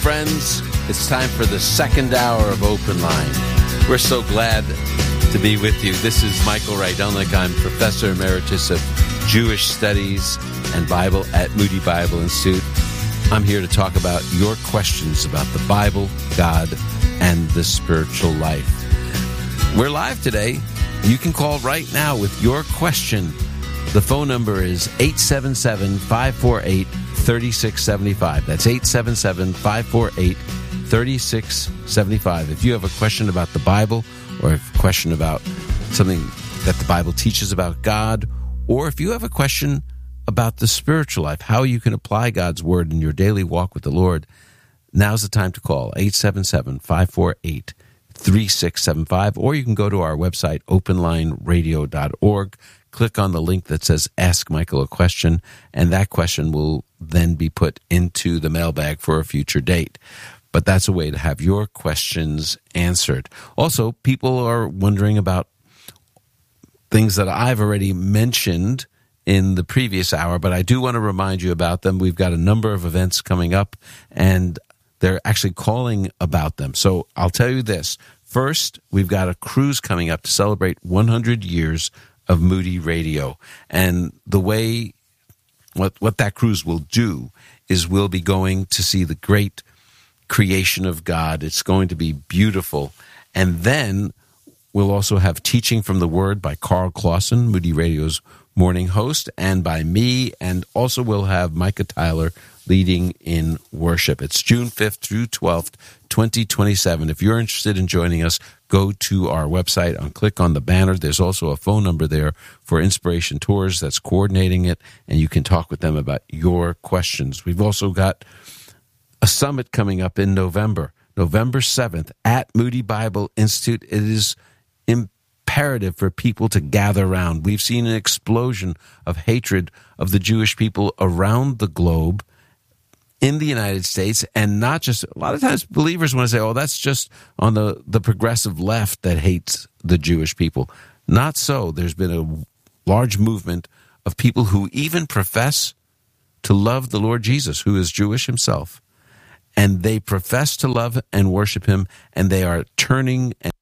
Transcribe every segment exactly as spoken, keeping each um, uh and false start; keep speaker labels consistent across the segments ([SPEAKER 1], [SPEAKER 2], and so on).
[SPEAKER 1] Friends, it's time for the second hour of Open Line. We're so glad to be with you. This is Michael Rydelnik. I'm Professor Emeritus of Jewish Studies and Bible at Moody Bible Institute. I'm here to talk about your questions about the Bible, God, and the spiritual life. We're live today. You can call right now with your question. The phone number is eight seven seven, five four eight, three six seven five. That's eight seven seven, five four eight, three six seven five. If you have a question about the Bible, or a question about something that the Bible teaches about God, or if you have a question about the spiritual life, how you can apply God's Word in your daily walk with the Lord, now's the time to call, eight seven seven, five four eight, three six seven five, or you can go to our website, open line radio dot org. Click on the link that says Ask Michael a Question, and that question will then be put into the mailbag for a future date. But that's a way to have your questions answered. Also, people are wondering about things that I've already mentioned in the previous hour, but I do want to remind you about them. We've got a number of events coming up, and they're actually calling about them. So I'll tell you this. First, we've got a cruise coming up to celebrate one hundred years of Moody Radio. And the way, what, what that cruise will do is we'll be going to see the great creation of God. It's going to be beautiful. And then we'll also have teaching from the Word by Carl Clausen, Moody Radio's morning host, and by me, and also we'll have Micah Tyler leading in worship. It's June fifth through twelfth, twenty twenty-seven. If you're interested in joining us, go to our website and click on the banner. There's also a phone number there for Inspiration Tours that's coordinating it, and you can talk with them about your questions. We've also got a summit coming up in November, November seventh, at Moody Bible Institute. It is imperative for people to gather around. We've seen an explosion of hatred of the Jewish people around the globe, in the United States, and not just, a lot of times believers want to say, oh, that's just on the, the progressive left that hates the Jewish people. Not so. There's been a large movement of people who even profess to love the Lord Jesus, who is Jewish himself. And they profess to love and worship him, and they are turning and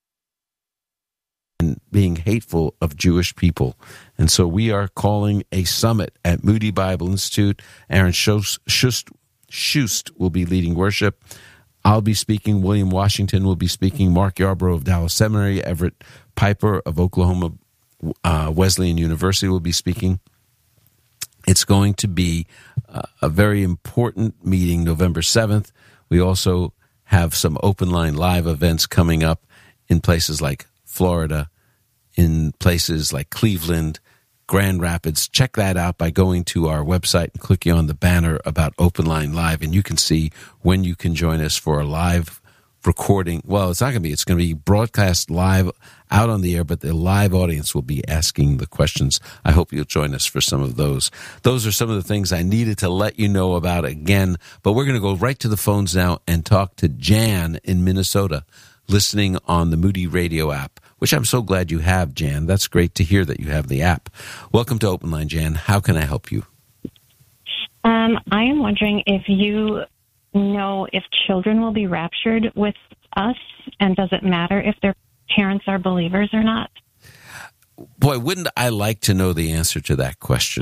[SPEAKER 1] and being hateful of Jewish people. And so we are calling a summit at Moody Bible Institute. Aaron Shust, Shust, Shust will be leading worship. I'll be speaking. William Washington will be speaking. Mark Yarbrough of Dallas Seminary. Everett Piper of Oklahoma uh, Wesleyan University will be speaking. It's going to be uh, a very important meeting, November seventh. We also have some open line live events coming up in places like Florida, in places like Cleveland, Grand Rapids. Check that out by going to our website and clicking on the banner about Open Line Live, and you can see when you can join us for a live recording. Well, it's not going to be, it's going to be broadcast live out on the air, but the live audience will be asking the questions. I hope you'll join us for some of those. Those are some of the things I needed to let you know about again, but we're going to go right to the phones now and talk to Jan in Minnesota, listening on the Moody Radio app, which I'm so glad you have, Jan. That's great to hear that you have the app. Welcome to Open Line, Jan. How can I help you?
[SPEAKER 2] Um, I am wondering if you know if children will be raptured with us, and does it matter if their parents are believers or not?
[SPEAKER 1] Boy, wouldn't I like to know the answer to that question.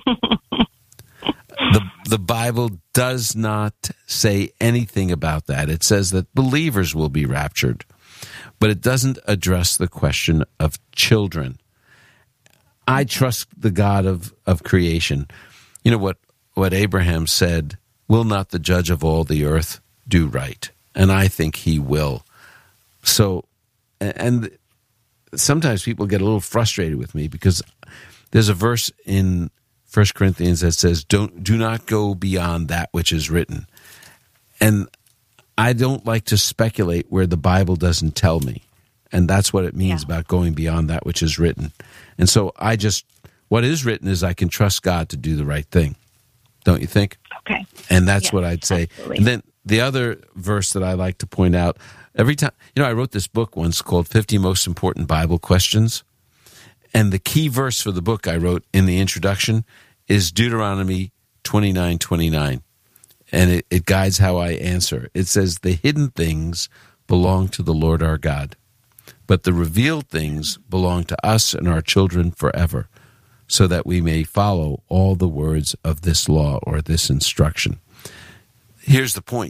[SPEAKER 1] The the Bible does not say anything about that. It says that believers will be raptured, but it doesn't address the question of children. I trust the God of, of creation. You know what, what Abraham said, will not the judge of all the earth do right? And I think he will. So, and sometimes people get a little frustrated with me because there's a verse in First Corinthians that says, "Don't do not go beyond that which is written." And I don't like to speculate where the Bible doesn't tell me. And that's what it means yeah. about going beyond that which is written. And so I just, what is written is I can trust God to do the right thing. Don't you think?
[SPEAKER 2] Okay.
[SPEAKER 1] And that's
[SPEAKER 2] yes,
[SPEAKER 1] what I'd say.
[SPEAKER 2] absolutely.
[SPEAKER 1] And then the other verse that I like to point out, every time, you know, I wrote this book once called fifty Most Important Bible Questions. And the key verse for the book I wrote in the introduction is Deuteronomy twenty-nine twenty-nine. and it, it guides how I answer. It says, the hidden things belong to the Lord our God, but the revealed things belong to us and our children forever, so that we may follow all the words of this law or this instruction. Here's the point.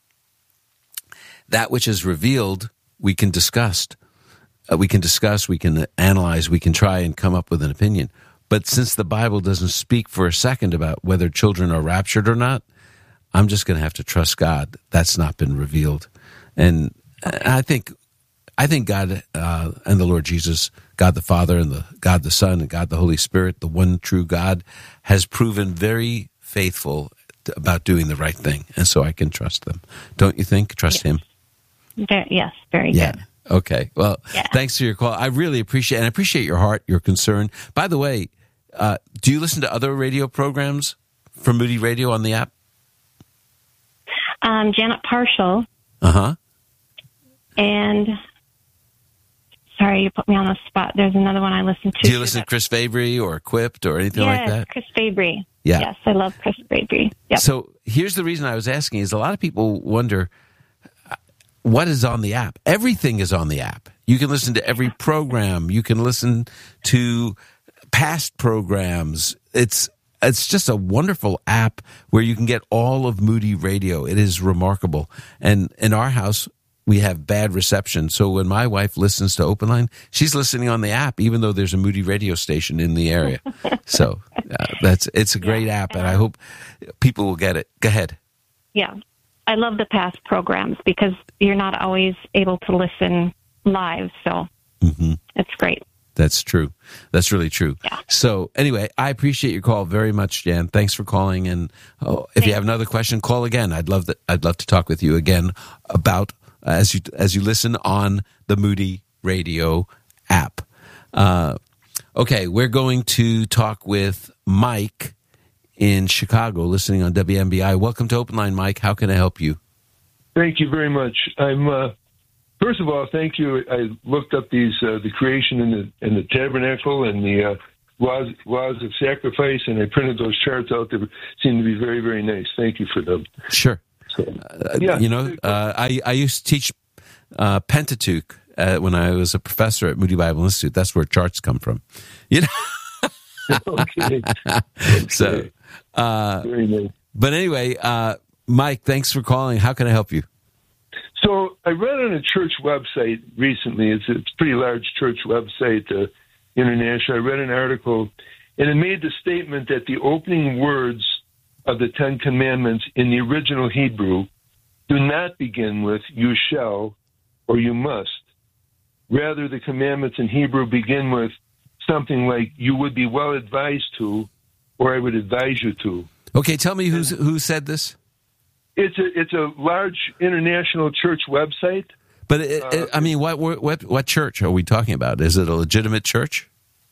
[SPEAKER 1] That which is revealed, we can discuss. Uh, we can discuss, we can analyze, we can try and come up with an opinion. But since the Bible doesn't speak for a second about whether children are raptured or not, I'm just going to have to trust God. That's not been revealed. And I think I think God uh, and the Lord Jesus, God the Father and the God the Son and God the Holy Spirit, the one true God, has proven very faithful about doing the right thing. And so I can trust them. Don't you think? Trust
[SPEAKER 2] yes.
[SPEAKER 1] him?
[SPEAKER 2] Very, yes, very
[SPEAKER 1] yeah.
[SPEAKER 2] good.
[SPEAKER 1] Okay. Well,
[SPEAKER 2] yeah.
[SPEAKER 1] Thanks for your call. I really appreciate and I appreciate your heart, your concern. By the way, uh, do you listen to other radio programs from Moody Radio on the app?
[SPEAKER 2] Um, Janet Parshall.
[SPEAKER 1] Uh-huh.
[SPEAKER 2] And, sorry, you put me on the spot. There's another one I listen to.
[SPEAKER 1] Do you listen to Chris Fabry or Equipped or anything
[SPEAKER 2] yes,
[SPEAKER 1] like that?
[SPEAKER 2] Chris Fabry.
[SPEAKER 1] Yeah.
[SPEAKER 2] Yes, I love Chris Fabry. Yep.
[SPEAKER 1] So here's the reason I was asking is a lot of people wonder, what is on the app? Everything is on the app. You can listen to every program. You can listen to past programs. It's it's just a wonderful app where you can get all of Moody Radio. It is remarkable. And in our house, we have bad reception. So when my wife listens to Open Line, she's listening on the app, even though there's a Moody radio station in the area. So uh, that's it's a great
[SPEAKER 2] yeah,
[SPEAKER 1] app, and I hope people will get it. Go ahead.
[SPEAKER 2] Yeah. I love the past programs because you're not always able to listen live, so mm-hmm. It's great.
[SPEAKER 1] That's true. That's really true.
[SPEAKER 2] Yeah.
[SPEAKER 1] So anyway, I appreciate your call very much, Jan. Thanks for calling. And oh, if Thanks. You have another question, call again. I'd love that. I'd love to talk with you again about uh, as you as you listen on the Moody Radio app. Uh, okay, we're going to talk with Mike in Chicago, listening on W M B I. Welcome to Open Line, Mike. How can I help you?
[SPEAKER 3] Thank you very much. I'm. Uh, first of all, thank you. I looked up these uh, the creation in the in the tabernacle and the uh, laws laws of sacrifice, and I printed those charts out. They seem to be very very nice. Thank you for them.
[SPEAKER 1] Sure.
[SPEAKER 3] So,
[SPEAKER 1] uh, yeah. You know, uh, I I used to teach uh, Pentateuch uh, when I was a professor at Moody Bible Institute. That's where charts come from. You know.
[SPEAKER 3] okay. okay.
[SPEAKER 1] So. Uh, Very nice. But anyway, uh, Mike, thanks for calling. How can I help you?
[SPEAKER 3] So I read on a church website recently, it's a, it's a pretty large church website, uh, international. I read an article, and it made the statement that the opening words of the Ten Commandments in the original Hebrew do not begin with you shall or you must. Rather, the commandments in Hebrew begin with something like you would be well advised to, or I would advise you to.
[SPEAKER 1] Okay, tell me who's, who said this?
[SPEAKER 3] It's a it's a large international church website.
[SPEAKER 1] But it, uh, it, I mean, what what what church are we talking about? Is it a legitimate church?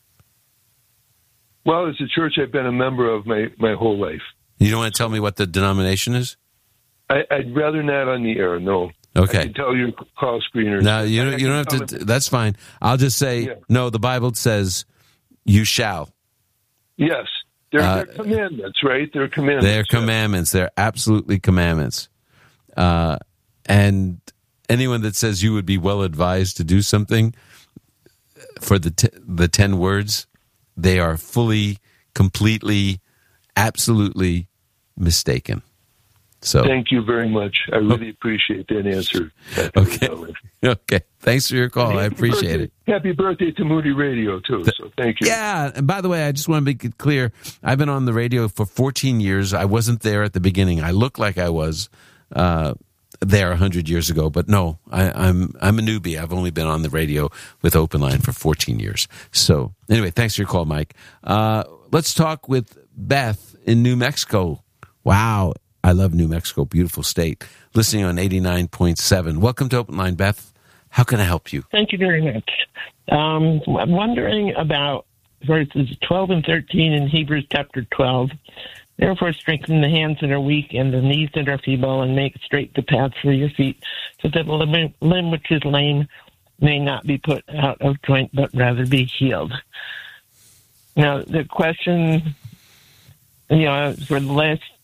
[SPEAKER 3] Well, it's a church I've been a member of my, my whole life.
[SPEAKER 1] You don't want to tell me what the denomination is?
[SPEAKER 3] I, I'd rather not on the air. No.
[SPEAKER 1] Okay.
[SPEAKER 3] I can tell your call screeners.
[SPEAKER 1] No, you don't, you don't have to. That's fine. I'll just say yeah. No. The Bible says, "You shall."
[SPEAKER 3] Yes. They're,
[SPEAKER 1] uh,
[SPEAKER 3] they're commandments, right? They're commandments.
[SPEAKER 1] They're commandments. Yeah. They're absolutely commandments. Uh, and anyone that says you would be well advised to do something for the t- the ten words, they are fully, completely, absolutely mistaken. So
[SPEAKER 3] thank you very much. I really appreciate that answer.
[SPEAKER 1] Okay. Okay. Thanks for your call.
[SPEAKER 3] Happy
[SPEAKER 1] I appreciate
[SPEAKER 3] birthday.
[SPEAKER 1] it.
[SPEAKER 3] Happy birthday to Moody Radio, too. So thank you.
[SPEAKER 1] Yeah. And by the way, I just want to make it clear. I've been on the radio for fourteen years. I wasn't there at the beginning. I look like I was uh, there one hundred years ago. But no, I, I'm I'm a newbie. I've only been on the radio with Open Line for fourteen years. So anyway, thanks for your call, Mike. Uh, let's talk with Beth in New Mexico. Wow. I love New Mexico, beautiful state. Listening on eighty-nine point seven. Welcome to Open Line, Beth. How can I help you?
[SPEAKER 4] Thank you very much. Um, I'm wondering about verses twelve and thirteen in Hebrews chapter twelve. Therefore, strengthen the hands that are weak and the knees that are feeble, and make straight the paths for your feet, so that the limb, limb which is lame may not be put out of joint, but rather be healed. Now, the question, you know, for the last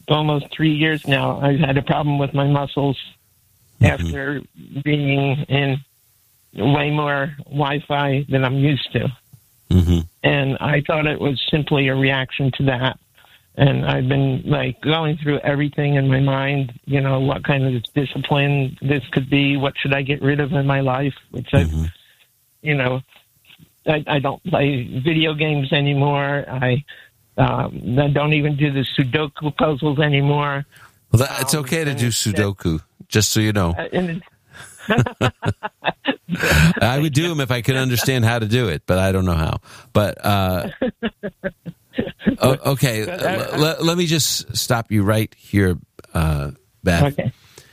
[SPEAKER 4] almost three years now, I've had a problem with my muscles mm-hmm. after being in way more Wi-Fi than I'm used to. Mm-hmm. And I thought it was simply a reaction to that. And I've been, like, going through everything in my mind, you know, what kind of discipline this could be, what should I get rid of in my life, which mm-hmm. I've, you know, I, I don't play video games anymore. I, um, I don't even do the Sudoku puzzles anymore.
[SPEAKER 1] Well, that, it's okay um, to do Sudoku, just so you know.
[SPEAKER 4] Uh, and
[SPEAKER 1] I would do them if I could understand how to do it, but I don't know how. But, uh, oh, okay, l- l- let me just stop you right here, uh, Beth.
[SPEAKER 4] Okay.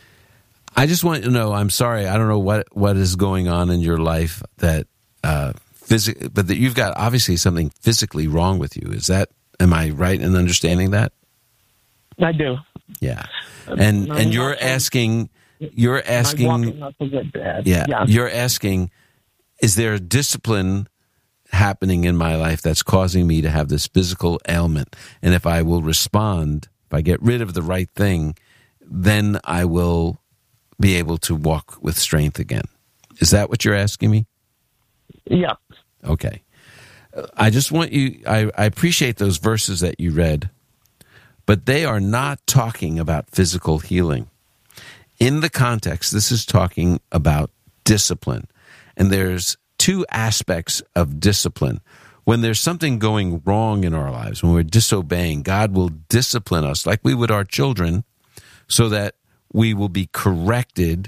[SPEAKER 1] I just want you to know, I'm sorry, I don't know what, what is going on in your life that, uh, physi- but that you've got obviously something physically wrong with you. Is that, am I right in understanding that?
[SPEAKER 4] I do.
[SPEAKER 1] Yeah. And,
[SPEAKER 4] my
[SPEAKER 1] and you're
[SPEAKER 4] walking,
[SPEAKER 1] asking, you're asking,
[SPEAKER 4] my walking muscles are bad.
[SPEAKER 1] Yeah,
[SPEAKER 4] yeah,
[SPEAKER 1] you're asking, is there a discipline happening in my life that's causing me to have this physical ailment? And if I will respond, if I get rid of the right thing, then I will be able to walk with strength again. Is that what you're asking me?
[SPEAKER 4] Yeah.
[SPEAKER 1] Okay. I just want you, I, I appreciate those verses that you read, but they are not talking about physical healing. In the context, this is talking about discipline. And there's two aspects of discipline. When there's something going wrong in our lives, when we're disobeying, God will discipline us like we would our children so that we will be corrected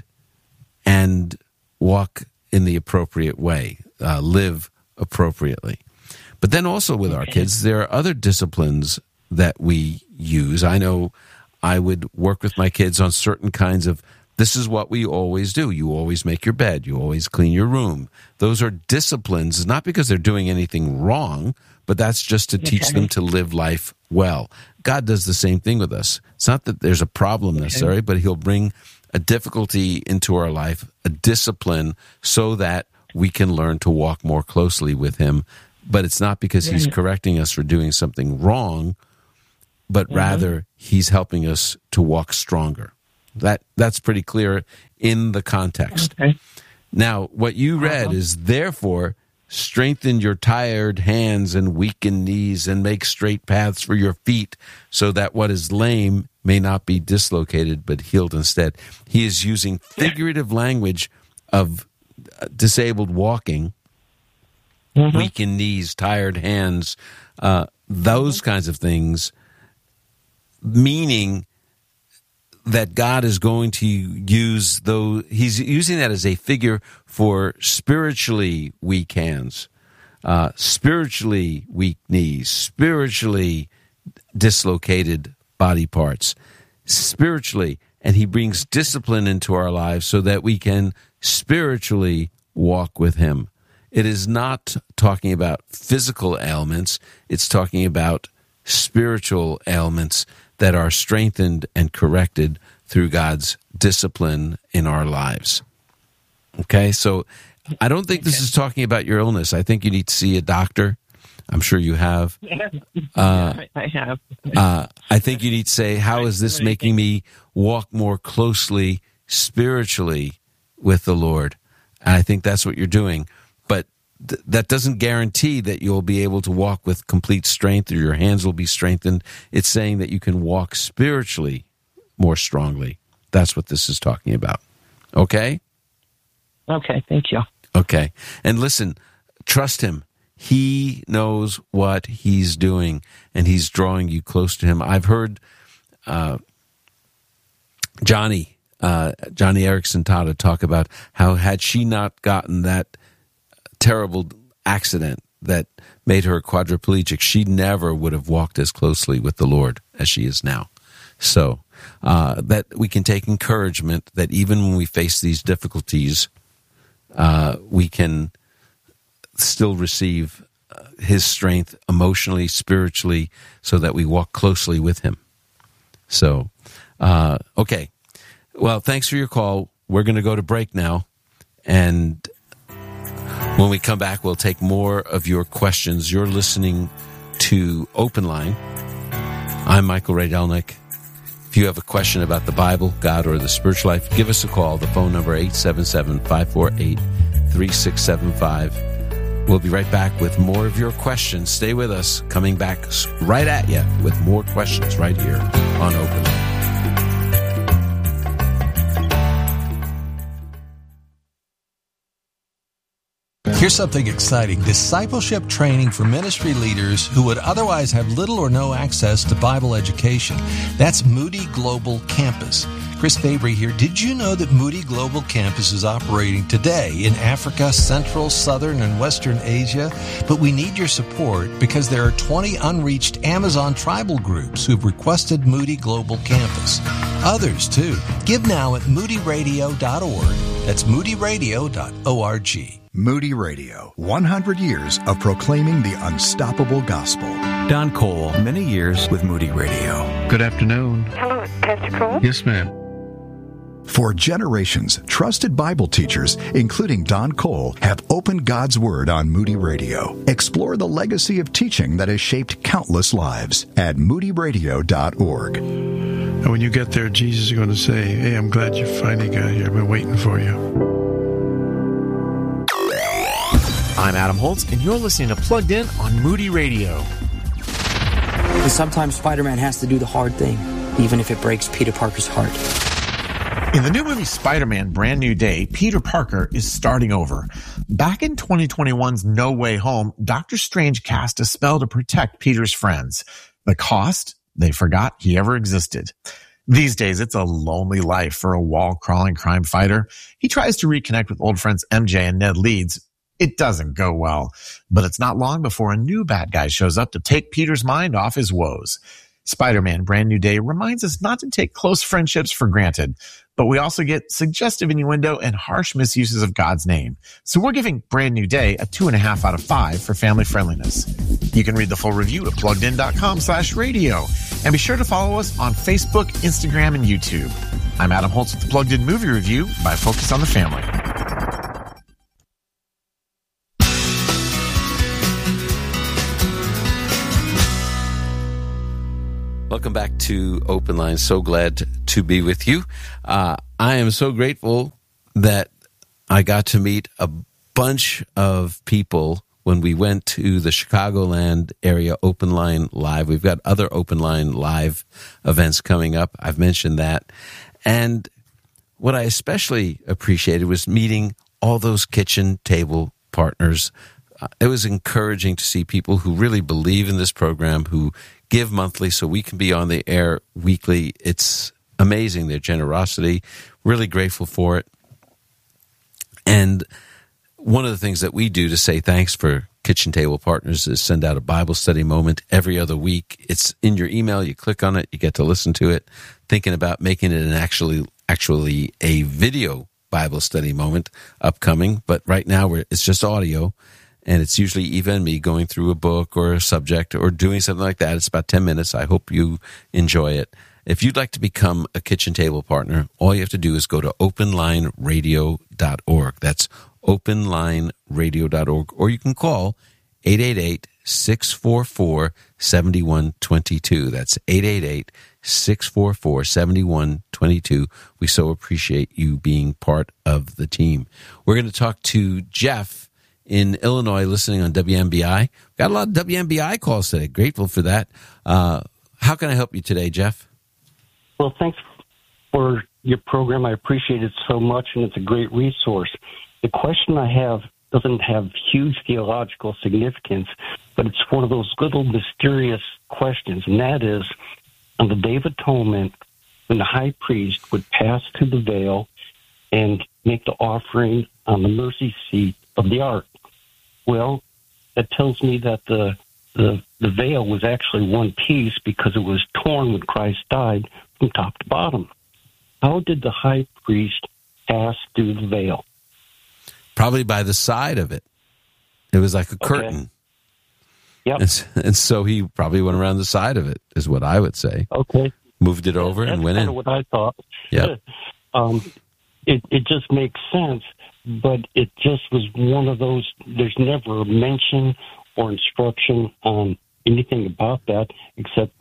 [SPEAKER 1] and walk in the appropriate way, uh, live appropriately. But then also with our kids, there are other disciplines that we use. I know I would work with my kids on certain kinds of, this is what we always do. You always make your bed. You always clean your room. Those are disciplines, not because they're doing anything wrong, but that's just to teach them to live life well. God does the same thing with us. It's not that there's a problem necessarily, but he'll bring a difficulty into our life, a discipline, so that we can learn to walk more closely with him. But it's not because he's correcting us for doing something wrong, but mm-hmm. rather he's helping us to walk stronger. That that's pretty clear in the context.
[SPEAKER 4] Okay.
[SPEAKER 1] Now, what you read uh-huh. is, therefore, strengthen your tired hands and weakened knees and make straight paths for your feet so that what is lame may not be dislocated but healed instead. He is using figurative language of disabled walking, mm-hmm. weakened knees, tired hands, uh, those mm-hmm. kinds of things, meaning that God is going to use those, he's using that as a figure for spiritually weak hands, uh, spiritually weak knees, spiritually dislocated body parts, spiritually, and he brings discipline into our lives so that we can spiritually walk with him. It is not talking about physical ailments, it's talking about spiritual ailments that are strengthened and corrected through God's discipline in our lives. Okay, so I don't think this is talking about your illness. I think you need to see a doctor. I'm sure you have.
[SPEAKER 4] Uh, I have.
[SPEAKER 1] uh, I think you need to say, how is this making me walk more closely spiritually with the Lord? And I think that's what you're doing. But th- that doesn't guarantee that you'll be able to walk with complete strength or your hands will be strengthened. It's saying that you can walk spiritually more strongly. That's what this is talking about. Okay?
[SPEAKER 4] Okay, thank you.
[SPEAKER 1] Okay. And listen, trust him. He knows what he's doing, and he's drawing you close to him. I've heard uh, Johnny, uh, Johnny Erickson Tata talk about how had she not gotten that terrible accident that made her quadriplegic, she never would have walked as closely with the Lord as she is now. So uh, that we can take encouragement that even when we face these difficulties, uh, we can still receive uh, his strength emotionally, spiritually, so that we walk closely with him. So, uh, okay. Well, thanks for your call. We're going to go to break now. And when we come back, we'll take more of your questions. You're listening to Open Line. I'm Michael Rydelnik. If you have a question about the Bible, God, or the spiritual life, give us a call. The phone number eight seven seven, five four eight, three six seven five. We'll be right back with more of your questions. Stay with us, coming back right at you with more questions right here on Open Line.
[SPEAKER 5] Here's something exciting. Discipleship training for ministry leaders who would otherwise have little or no access to Bible education. That's Moody Global Campus. Chris Fabry here. Did you know that Moody Global Campus is operating today in Africa, Central, Southern, and Western Asia? But we need your support because there are twenty unreached Amazon tribal groups who've requested Moody Global Campus. Others, too. Give now at moody radio dot org. That's moody radio dot org.
[SPEAKER 6] Moody Radio, one hundred years of proclaiming the unstoppable gospel.
[SPEAKER 7] Don Cole, many years with Moody Radio.
[SPEAKER 8] Good afternoon.
[SPEAKER 9] Hello, Pastor Cole.
[SPEAKER 8] Yes, ma'am.
[SPEAKER 6] For generations, trusted Bible teachers, including Don Cole, have opened God's Word on Moody Radio. Explore the legacy of teaching that has shaped countless lives at moody radio dot org.
[SPEAKER 8] And when you get there, Jesus is going to say, hey, I'm glad you finally got here. I've been waiting for you.
[SPEAKER 10] I'm Adam Holtz, and you're listening to Plugged In on Moody Radio.
[SPEAKER 11] And sometimes Spider-Man has to do the hard thing, even if it breaks Peter Parker's heart.
[SPEAKER 10] In the new movie Spider-Man Brand New Day, Peter Parker is starting over. Back in twenty twenty-one's No Way Home, Doctor Strange cast a spell to protect Peter's friends. The cost? They forgot he ever existed. These days, it's a lonely life for a wall-crawling crime fighter. He tries to reconnect with old friends M J and Ned Leeds. It doesn't go well, but it's not long before a new bad guy shows up to take Peter's mind off his woes. Spider-Man Brand New Day reminds us not to take close friendships for granted, but we also get suggestive innuendo and harsh misuses of God's name. So we're giving Brand New Day a two and a half out of five for family friendliness. You can read the full review at pluggedin.com slash radio, and be sure to follow us on Facebook, Instagram, and YouTube. I'm Adam Holtz with the Plugged In Movie Review by Focus on the Family.
[SPEAKER 1] Welcome back to Open Line. So glad to be with you. Uh, I am so grateful that I got to meet a bunch of people when we went to the Chicagoland area Open Line Live. We've got other Open Line Live events coming up. I've mentioned that. And what I especially appreciated was meeting all those kitchen table partners. Uh, it was encouraging to see people who really believe in this program, who give monthly so we can be on the air weekly. It's amazing, their generosity. Really grateful for it. And one of the things that we do to say thanks for Kitchen Table Partners is send out a Bible study moment every other week. It's in your email. You click on it. You get to listen to it. Thinking about making it an actually actually a video Bible study moment upcoming. But right now we're, it's just audio. And it's usually Eva and me going through a book or a subject or doing something like that. It's about ten minutes. I hope you enjoy it. If you'd like to become a Kitchen Table Partner, all you have to do is go to open line radio dot org. That's open line radio dot org. Or you can call eight eight eight, six four four, seven one two two. That's eight eight eight, six four four, seven one two two. We so appreciate you being part of the team. We're going to talk to Jeff in Illinois, listening on W M B I. Got a lot of W M B I calls today. Grateful for that. Uh, how can I help you today, Jeff?
[SPEAKER 12] Well, thanks for your program. I appreciate it so much, and it's a great resource. The question I have doesn't have huge theological significance, but it's one of those little mysterious questions, and that is, on the Day of Atonement, when the high priest would pass through the veil and make the offering on the mercy seat of the ark. Well, that tells me that the, the the veil was actually one piece because it was torn when Christ died from top to bottom. How did the high priest pass through the veil?
[SPEAKER 1] Probably by the side of it. It was like a
[SPEAKER 12] Okay.
[SPEAKER 1] curtain.
[SPEAKER 12] Yep.
[SPEAKER 1] And, and so he probably went around the side of it, is what I would say.
[SPEAKER 12] Okay.
[SPEAKER 1] Moved it over
[SPEAKER 12] That's
[SPEAKER 1] and went
[SPEAKER 12] kind
[SPEAKER 1] in.
[SPEAKER 12] of what I thought.
[SPEAKER 1] Yep.
[SPEAKER 12] um, it, it just makes sense, but it just was one of those, there's never a mention or instruction on anything about that except that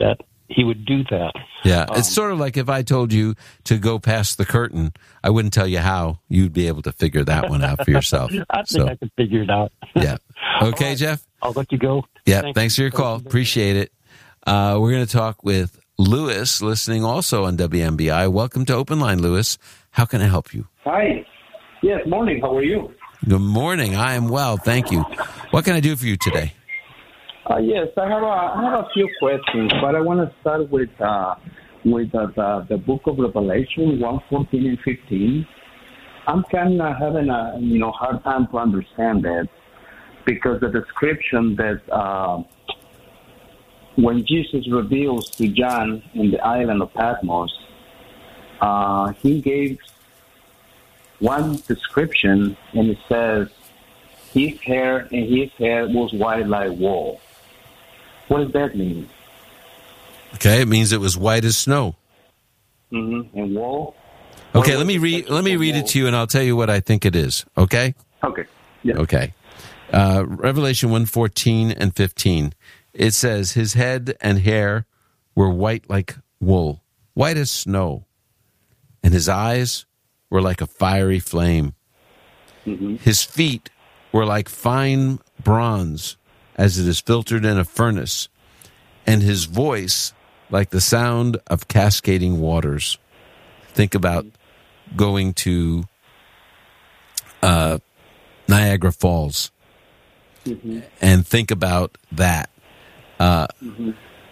[SPEAKER 12] he would do that.
[SPEAKER 1] Yeah,
[SPEAKER 12] Um,
[SPEAKER 1] it's sort of like if I told you to go past the curtain, I wouldn't tell you how. You'd be able to figure that one out for yourself.
[SPEAKER 12] I think
[SPEAKER 1] so,
[SPEAKER 12] I can figure it out.
[SPEAKER 1] yeah. Okay,
[SPEAKER 12] right.
[SPEAKER 1] Jeff?
[SPEAKER 12] I'll let you go.
[SPEAKER 1] Yeah,
[SPEAKER 12] Thanks,
[SPEAKER 1] thanks for your call. Appreciate it. Uh, we're going to talk with Lewis, listening also on W M B I. Welcome to Open Line, Lewis. How can I help you?
[SPEAKER 9] Hi. Yes, morning. How are you?
[SPEAKER 1] Good morning. I am well, thank you. What can I do for you today?
[SPEAKER 9] Uh, yes, I have a I have a few questions, but I want to start with uh, with uh, the the Book of Revelation one fourteen and fifteen. I'm kind of having a you know hard time to understand that because the description that uh, when Jesus reveals to John in the island of Patmos, uh, he gave one description and it says his hair and his hair was white like wool. What does that mean?
[SPEAKER 1] Okay, it means it was white as snow.
[SPEAKER 9] Mm-hmm. And wool?
[SPEAKER 1] Okay, let me read. Let me read it to you, and I'll tell you what I think it is. Okay.
[SPEAKER 9] Okay. Yeah.
[SPEAKER 1] Okay. Uh, Revelation one fourteen and fifteen. It says his head and hair were white like wool, white as snow, and his eyes were like a fiery flame.
[SPEAKER 9] Mm-hmm.
[SPEAKER 1] His feet were like fine bronze, as it is filtered in a furnace, and his voice like the sound of cascading waters. Think about going to uh, Niagara Falls,
[SPEAKER 9] mm-hmm.
[SPEAKER 1] and think about that. Uh,
[SPEAKER 9] mm-hmm.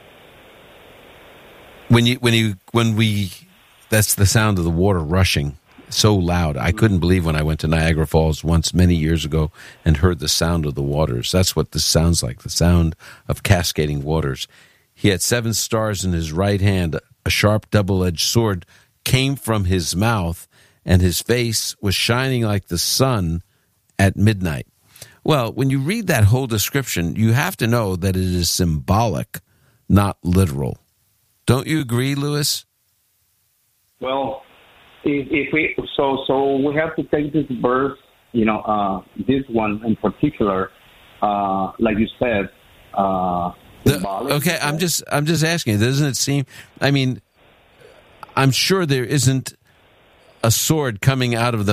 [SPEAKER 1] When you when you when we, that's the sound of the water rushing. So loud. I couldn't believe when I went to Niagara Falls once many years ago and heard the sound of the waters. That's what this sounds like, the sound of cascading waters. He had seven stars in his right hand. A sharp double-edged sword came from his mouth, and his face was shining like the sun at midnight. Well, when you read that whole description, you have to know that it is symbolic, not literal. Don't you agree, Lewis?
[SPEAKER 9] Well, If, if we so so we have to take this verse, you know, uh, this one in particular, uh, like you said. Uh,
[SPEAKER 1] the, okay, I'm just I'm just asking. Doesn't it seem? I mean, I'm sure there isn't a sword coming out of the